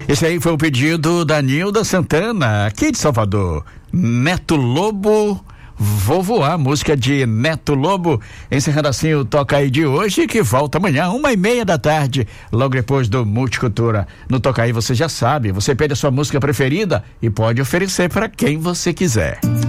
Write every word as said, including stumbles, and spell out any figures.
Esse aí foi o pedido da Nilda Santana, aqui de Salvador. Neto Lobo, Vou Voar, música de Neto Lobo. Encerrando assim o Toca Aí de hoje, que volta amanhã, uma e meia da tarde, logo depois do Multicultura. No Toca Aí você já sabe, você pede a sua música preferida e pode oferecer para quem você quiser.